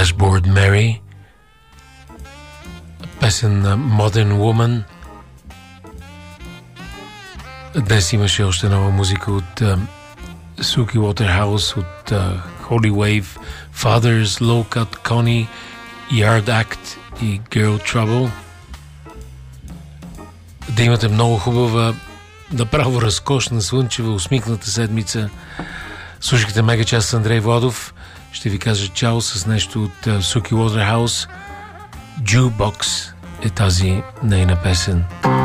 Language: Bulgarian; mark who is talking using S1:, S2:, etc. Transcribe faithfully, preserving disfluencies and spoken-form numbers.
S1: Dashboard Mary, песен на Modern Woman. Днес имаше още нова музика от uh, Suki Waterhouse, от uh, Holy Wave, Fathers, Low Cut, Connie, Yard Act и Girl Trouble. Да имате много хубава, направо разкошна, слънчева, усмихната седмица. Слушайте Мега Час с Андрей Владов. Ще ви кажа чао с нещо от uh, Suki Waterhouse. Jukebox е тази нейна песен.